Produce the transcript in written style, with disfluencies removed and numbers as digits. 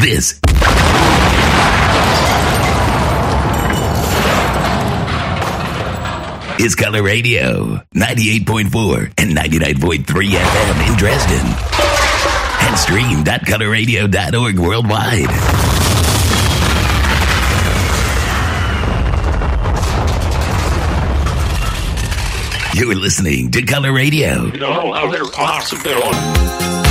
This is Color Radio, 98.4 and 99.3 FM in Dresden. And stream.colorradio.org worldwide. You're listening to Color Radio. You know how they're awesome. They're on.